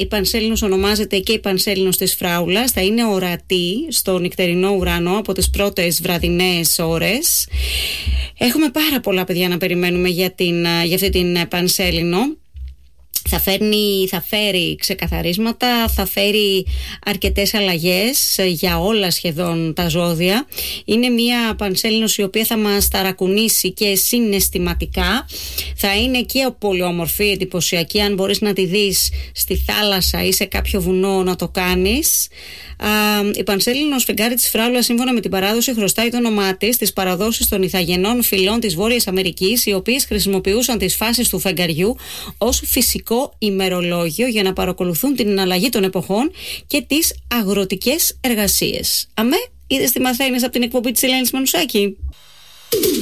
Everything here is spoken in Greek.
η Πανσέλινος ονομάζεται και η Πανσέλινος της Φράουλας. Θα είναι ορατή στο νυχτερινό ουρανό από τις πρώτες βραδινές ώρες. Έχουμε πάρα πολλά, παιδιά, να περιμένουμε για αυτή την Πανσέλινο. Θα φέρει ξεκαθαρίσματα, θα φέρει αρκετές αλλαγές για όλα σχεδόν τα ζώδια. Είναι μια Πανσέλινος η οποία θα μας ταρακουνήσει και συναισθηματικά. Θα είναι και πολύ όμορφη, εντυπωσιακή. Αν μπορείς να τη δεις στη θάλασσα ή σε κάποιο βουνό, να το κάνεις. Η Πανσέλινος φεγγάρι της Φράουλας, σύμφωνα με την παράδοση, χρωστάει το όνομά της στις παραδόσεις των Ιθαγενών φυλών της Βόρειας Αμερικής, οι οποίες χρησιμοποιούσαν τις φάσεις του φεγγαριού ως φυσικό ημερολόγιο για να παρακολουθούν την αλλαγή των εποχών και τις αγροτικές εργασίες. Αμέ, είδες τι μαθαίνεις από την εκπομπή της Ελένης Μανουσάκη?